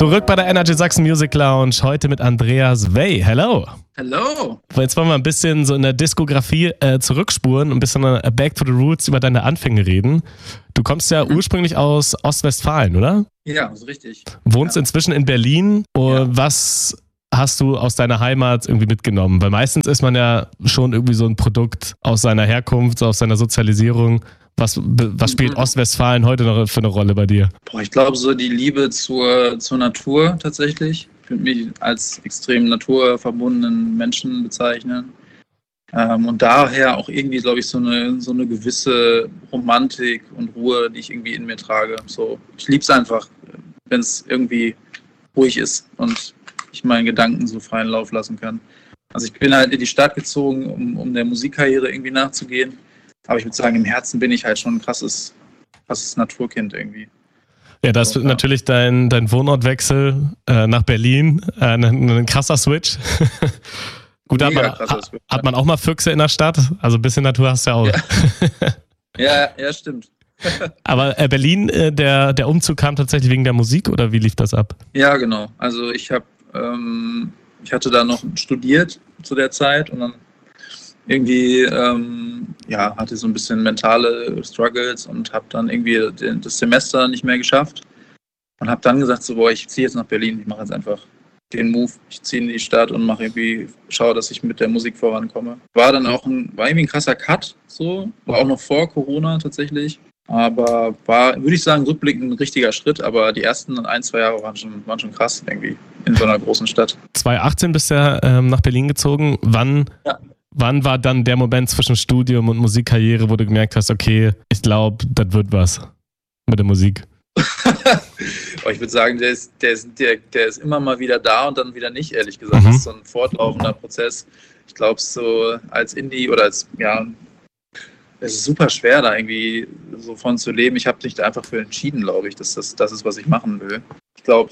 Zurück bei der Energy Sachsen Music Lounge, heute mit Andreas Wey. Hello. Hello. Jetzt wollen wir ein bisschen so in der Diskografie zurückspuren, ein bisschen back to the roots über deine Anfänge reden. Du kommst ja ursprünglich aus Ostwestfalen, oder? Ja, ist richtig. Wohnst inzwischen in Berlin. Was hast du aus deiner Heimat irgendwie mitgenommen? Weil meistens ist man ja schon irgendwie so ein Produkt aus seiner Herkunft, aus seiner Sozialisierung. Was spielt Ostwestfalen heute noch für eine Rolle bei dir? Ich glaube, so die Liebe zur Natur tatsächlich. Ich würde mich als extrem naturverbundenen Menschen bezeichnen. Und daher auch irgendwie, glaube ich, so eine gewisse Romantik und Ruhe, die ich irgendwie in mir trage. So, ich liebe es einfach, wenn es irgendwie ruhig ist und ich meinen Gedanken so freien Lauf lassen kann. Also ich bin halt in die Stadt gezogen, um der Musikkarriere irgendwie nachzugehen. Aber ich würde sagen, im Herzen bin ich halt schon ein krasses Naturkind irgendwie. Ja, das ist natürlich dein Wohnortwechsel nach Berlin, ein krasser Switch. Gut, hat man auch mal Füchse in der Stadt? Also ein bisschen Natur hast du ja auch. Ja, stimmt. Aber Berlin, der Umzug kam tatsächlich wegen der Musik oder wie lief das ab? Ja, genau. Also ich hatte da noch studiert zu der Zeit und dann irgendwie hatte so ein bisschen mentale Struggles und habe dann irgendwie das Semester nicht mehr geschafft und habe dann gesagt so, ich ziehe jetzt nach Berlin, ich mache jetzt einfach den Move, ich ziehe in die Stadt und schaue, dass ich mit der Musik vorankomme. War irgendwie ein krasser Cut, so, war auch noch vor Corona tatsächlich, aber war, würde ich sagen, rückblickend ein richtiger Schritt, aber die ersten 1-2 Jahre waren schon krass irgendwie in so einer großen Stadt. 2018 bist du ja nach Berlin gezogen, Wann war dann der Moment zwischen Studium und Musikkarriere, wo du gemerkt hast, okay, ich glaube, das wird was mit der Musik? Ich würde sagen, der ist immer mal wieder da und dann wieder nicht, ehrlich gesagt. Das ist so ein fortlaufender Prozess. Ich glaube, so als Indie es ist super schwer, da irgendwie so von zu leben. Ich habe mich da einfach für entschieden, glaube ich, dass das ist, was ich machen will. Ich glaube,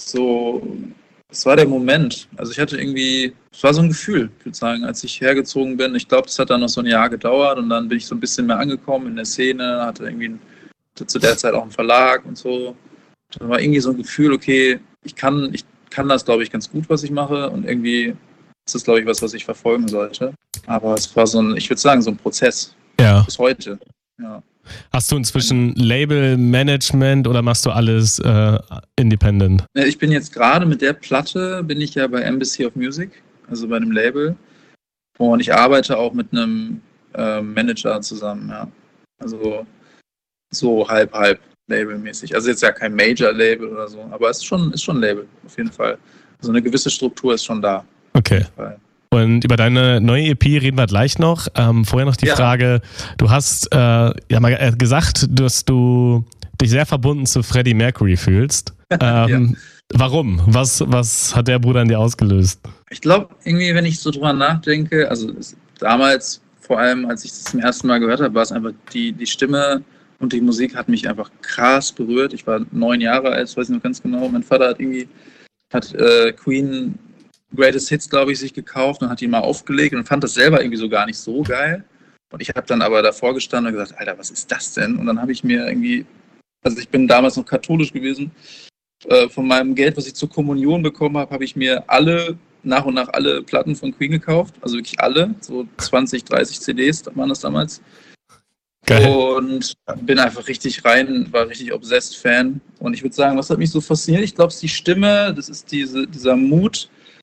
es war der Moment. Also es war so ein Gefühl, ich würde sagen, als ich hergezogen bin. Ich glaube, das hat dann noch so ein Jahr gedauert und dann bin ich so ein bisschen mehr angekommen in der Szene, hatte zu der Zeit auch einen Verlag und so. Dann war irgendwie so ein Gefühl, okay, ich kann das, glaube ich, ganz gut, was ich mache und irgendwie ist das, glaube ich, was ich verfolgen sollte. Aber es war ich würde sagen, so ein Prozess. Ja. Bis heute. Ja. Hast du inzwischen Label-Management oder machst du alles independent? Ich bin jetzt gerade mit der Platte, bin ich ja bei Embassy of Music, also bei einem Label. Und ich arbeite auch mit einem Manager zusammen, ja. Also so halb labelmäßig. Also jetzt ja kein Major-Label oder so, aber es ist schon ein Label, auf jeden Fall. Also eine gewisse Struktur ist schon da. Okay. Und über deine neue EP reden wir gleich noch. Vorher noch die Frage, du hast mal gesagt, dass du dich sehr verbunden zu Freddie Mercury fühlst. Warum? Was hat der Bruder in dir ausgelöst? Ich glaube, irgendwie, wenn ich so drüber nachdenke, also damals, vor allem als ich das zum ersten Mal gehört habe, war es einfach die Stimme und die Musik hat mich einfach krass berührt. Ich war 9 Jahre alt, das weiß ich noch ganz genau. Mein Vater hat Queen Greatest Hits, glaube ich, sich gekauft und hat die mal aufgelegt und fand das selber irgendwie so gar nicht so geil. Und ich habe dann aber davor gestanden und gesagt, Alter, was ist das denn? Und dann habe ich mir ich bin damals noch katholisch gewesen, von meinem Geld, was ich zur Kommunion bekommen habe ich mir nach und nach alle Platten von Queen gekauft. Also wirklich alle, so 20, 30 CDs waren das damals. Geil. Und bin einfach war richtig obsessed Fan. Und ich würde sagen, was hat mich so fasziniert? Ich glaube, es ist die Stimme, das ist dieser Mut,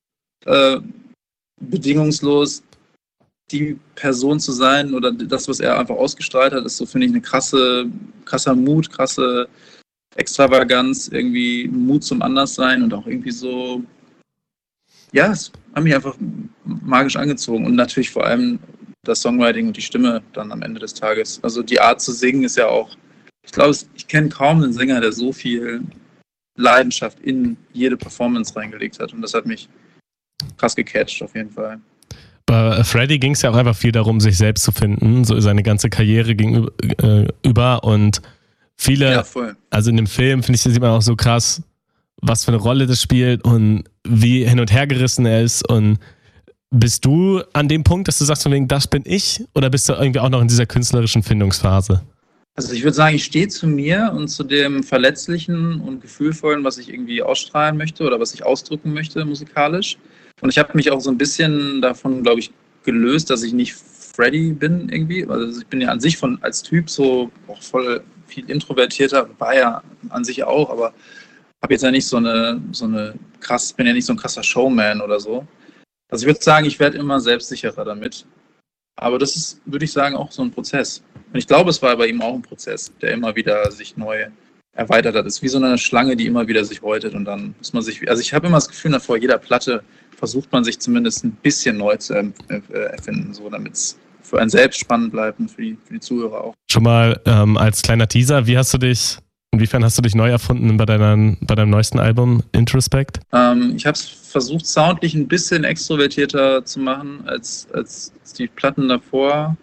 bedingungslos die Person zu sein oder das, was er einfach ausgestrahlt hat, ist so, finde ich, eine krasser Mut, krasse Extravaganz, irgendwie Mut zum Anderssein und auch irgendwie so, ja, es hat mich einfach magisch angezogen und natürlich vor allem das Songwriting und die Stimme dann am Ende des Tages. Also die Art zu singen ist ja auch, ich glaube, ich kenne kaum einen Sänger, der so viel Leidenschaft in jede Performance reingelegt hat und das hat mich krass gecatcht auf jeden Fall. Bei Freddie ging es ja auch einfach viel darum, sich selbst zu finden, so seine ganze Karriere gegenüber und viele, also in dem Film, finde ich, sieht man auch so krass, was für eine Rolle das spielt und wie hin und her gerissen er ist und bist du an dem Punkt, dass du sagst, von wegen, das bin ich oder bist du irgendwie auch noch in dieser künstlerischen Findungsphase? Also ich würde sagen, ich stehe zu mir und zu dem Verletzlichen und Gefühlvollen, was ich irgendwie ausstrahlen möchte oder was ich ausdrücken möchte musikalisch. Und ich habe mich auch so ein bisschen davon, glaube ich, gelöst, dass ich nicht Freddie bin irgendwie. Also ich bin ja an sich als Typ so auch voll viel introvertierter, war ja an sich auch, aber habe jetzt ja nicht bin ja nicht so ein krasser Showman oder so. Also ich würde sagen, ich werde immer selbstsicherer damit. Aber das ist, würde ich sagen, auch so ein Prozess. Und ich glaube, es war bei ihm auch ein Prozess, der immer wieder sich neu erweitert hat. Es ist wie so eine Schlange, die immer wieder sich häutet und dann muss man sich, also ich habe immer das Gefühl, vor jeder Platte versucht man sich zumindest ein bisschen neu zu erfinden, so damit es für einen selbst spannend bleibt und für die Zuhörer auch. Schon mal als kleiner Teaser, inwiefern hast du dich neu erfunden bei deinem neuesten Album Introspect? Ich habe es versucht, soundlich ein bisschen extrovertierter zu machen als die Platten davor.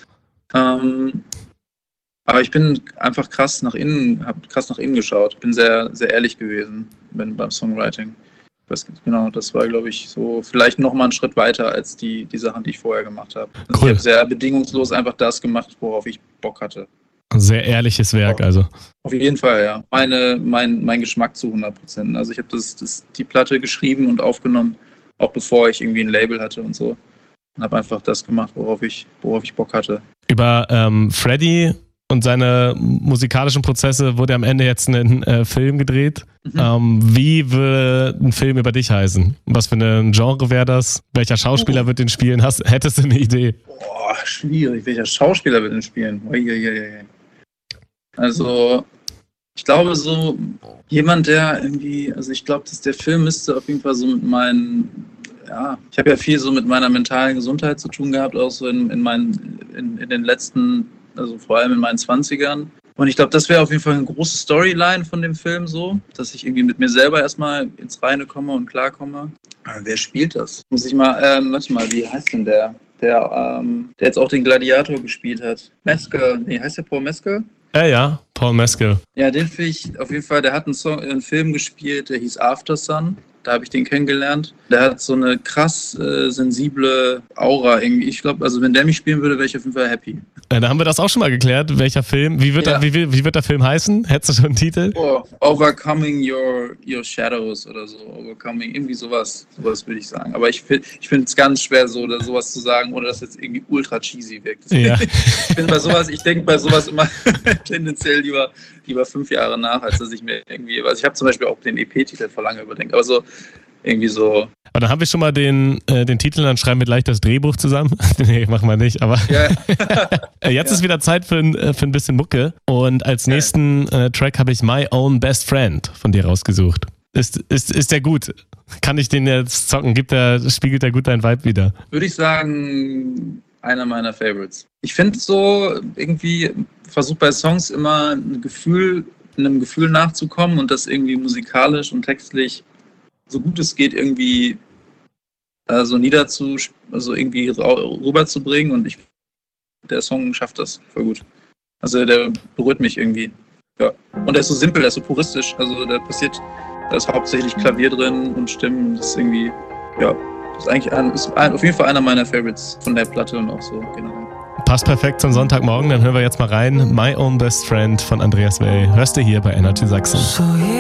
Aber ich bin einfach habe krass nach innen geschaut. Bin sehr, sehr ehrlich gewesen beim Songwriting. Genau, das war, glaube ich, so vielleicht nochmal einen Schritt weiter als die Sachen, die ich vorher gemacht habe. Also cool. Ich habe sehr bedingungslos einfach das gemacht, worauf ich Bock hatte. Ein sehr ehrliches Werk, also. Auf jeden Fall, ja. Mein Geschmack zu 100%. Also ich habe die Platte geschrieben und aufgenommen, auch bevor ich irgendwie ein Label hatte und so. Und habe einfach das gemacht, worauf ich Bock hatte. Über Freddie und seine musikalischen Prozesse wurde am Ende jetzt ein Film gedreht. Wie würde ein Film über dich heißen? Was für ein Genre wäre das? Welcher Schauspieler wird den spielen? Hättest du eine Idee? Boah, schwierig. Welcher Schauspieler wird den spielen? Also, ich glaube so jemand, der irgendwie, also ich glaube, dass der Film müsste auf jeden Fall so mit ich habe ja viel so mit meiner mentalen Gesundheit zu tun gehabt, auch so in den letzten, also vor allem in meinen 20ern. Und ich glaube, das wäre auf jeden Fall eine große Storyline von dem Film so, dass ich irgendwie mit mir selber erstmal ins Reine komme und klarkomme. Aber wer spielt das? Muss ich mal, warte mal, wie heißt denn der jetzt auch den Gladiator gespielt hat? Mescal, heißt der Paul Mescal? Ja, Paul Mescal. Ja, den finde ich auf jeden Fall, der hat einen Film gespielt, der hieß After Sun. Da habe ich den kennengelernt. Der hat so eine krass sensible Aura irgendwie. Ich glaube, also wenn der mich spielen würde, wäre ich auf jeden Fall happy. Da haben wir das auch schon mal geklärt. Welcher Film? Wie wird der Film heißen? Hättest du schon einen Titel? Overcoming your Shadows oder so. Overcoming, irgendwie sowas würde ich sagen. Aber ich finde es ganz schwer, sowas zu sagen, ohne dass es jetzt irgendwie ultra cheesy wirkt. Ja. Ich denke bei sowas immer tendenziell lieber 5 Jahre nach, als dass ich mir irgendwie, also ich habe zum Beispiel auch den EP-Titel vor lange überdenkt, aber so irgendwie so. Aber dann haben wir schon mal den Titel, dann schreiben wir gleich das Drehbuch zusammen. Nee, machen wir nicht, aber ja. Jetzt ist wieder Zeit für ein bisschen Mucke und als nächsten Track habe ich My Own Best Friend von dir rausgesucht. Ist der gut? Kann ich den jetzt zocken? Spiegelt der gut dein Vibe wieder? Würde ich sagen, einer meiner Favorites. Ich finde so irgendwie, versuche bei Songs immer einem Gefühl nachzukommen und das irgendwie musikalisch und textlich so gut es geht irgendwie so irgendwie rüberzubringen und der Song schafft das voll gut. Also der berührt mich irgendwie. Ja. Und der ist so simpel, der ist so puristisch. Also da ist hauptsächlich Klavier drin und Stimmen. Das ist irgendwie, ja, das ist auf jeden Fall einer meiner Favorites von der Platte und auch so generell. Passt perfekt zum Sonntagmorgen, dann hören wir jetzt mal rein. My Own Best Friend von Andreas Weil. Hörst du hier bei Energy Sachsen.